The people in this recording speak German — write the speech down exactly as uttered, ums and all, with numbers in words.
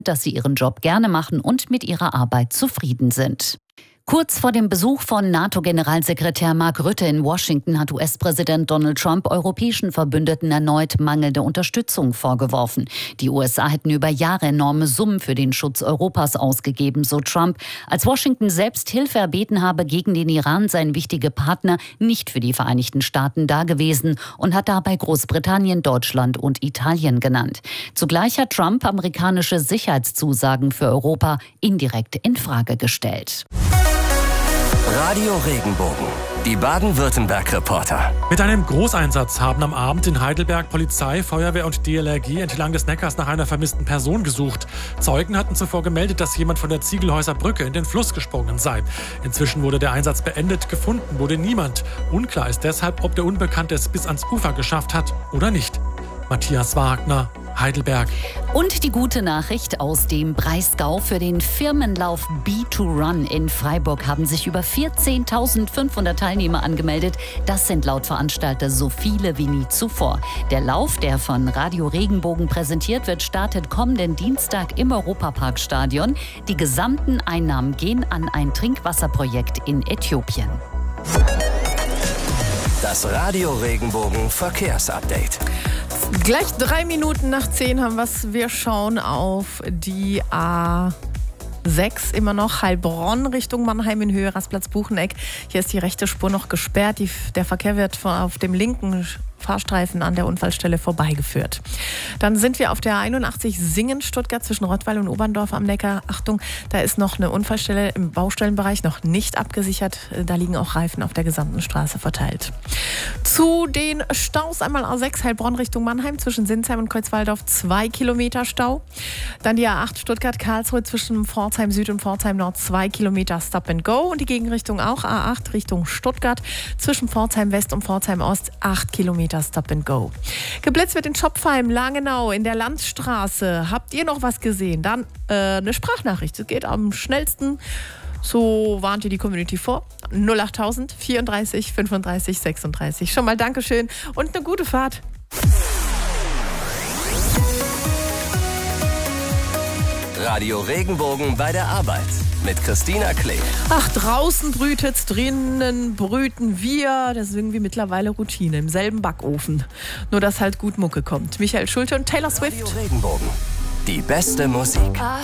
dass sie ihren Job gerne machen und mit ihrer Arbeit zufrieden sind. Kurz vor dem Besuch von NATO-Generalsekretär Mark Rutte in Washington hat U S-Präsident Donald Trump europäischen Verbündeten erneut mangelnde Unterstützung vorgeworfen. Die U S A hätten über Jahre enorme Summen für den Schutz Europas ausgegeben, so Trump. Als Washington selbst Hilfe erbeten habe gegen den Iran, seien wichtige Partner nicht für die Vereinigten Staaten dagewesen und hat dabei Großbritannien, Deutschland und Italien genannt. Zugleich hat Trump amerikanische Sicherheitszusagen für Europa indirekt in Frage gestellt. Radio Regenbogen, die Baden-Württemberg-Reporter. Mit einem Großeinsatz haben am Abend in Heidelberg Polizei, Feuerwehr und D L R G entlang des Neckars nach einer vermissten Person gesucht. Zeugen hatten zuvor gemeldet, dass jemand von der Ziegelhäuser Brücke in den Fluss gesprungen sei. Inzwischen wurde der Einsatz beendet, gefunden wurde niemand. Unklar ist deshalb, ob der Unbekannte es bis ans Ufer geschafft hat oder nicht. Matthias Wagner, Heidelberg. Und die gute Nachricht aus dem Breisgau: Für den Firmenlauf B zwei Run in Freiburg haben sich über vierzehntausendfünfhundert Teilnehmer angemeldet. Das sind laut Veranstalter so viele wie nie zuvor. Der Lauf, der von Radio Regenbogen präsentiert wird, startet kommenden Dienstag im Europaparkstadion. Die gesamten Einnahmen gehen an ein Trinkwasserprojekt in Äthiopien. Das Radio Regenbogen Verkehrsupdate. Gleich drei Minuten nach zehn haben wir es. Wir schauen auf die A sechs, immer noch Heilbronn Richtung Mannheim in Höhe Rastplatz Bucheneck. Hier ist die rechte Spur noch gesperrt. Die, der Verkehr wird auf dem linken Fahrstreifen an der Unfallstelle vorbeigeführt. Dann sind wir auf der einundachtzig Singen-Stuttgart zwischen Rottweil und Oberndorf am Neckar. Achtung, da ist noch eine Unfallstelle im Baustellenbereich noch nicht abgesichert. Da liegen auch Reifen auf der gesamten Straße verteilt. Zu den Staus einmal A sechs Heilbronn Richtung Mannheim zwischen Sinsheim und Kreuzwaldorf, zwei Kilometer Stau. Dann die A acht Stuttgart-Karlsruhe zwischen Pforzheim Süd und Pforzheim Nord, zwei Kilometer Stop and Go. Und die Gegenrichtung auch A acht Richtung Stuttgart zwischen Pforzheim West und Pforzheim Ost, acht Kilometer Stop and Go. Geblitzt wird in Schopfheim, Langenau, in der Landstraße. Habt ihr noch was gesehen? Dann äh, eine Sprachnachricht. Es geht am schnellsten. So warnt ihr die Community vor. null achttausend vierunddreißig fünfunddreißig sechsunddreißig. Schon mal Dankeschön und eine gute Fahrt. Radio Regenbogen bei der Arbeit mit Christina Klee. Ach, draußen brütet's, drinnen brüten wir. Das ist irgendwie mittlerweile Routine im selben Backofen. Nur, dass halt gut Mucke kommt. Michael Schulte und Taylor Swift. Radio Regenbogen, die beste Musik.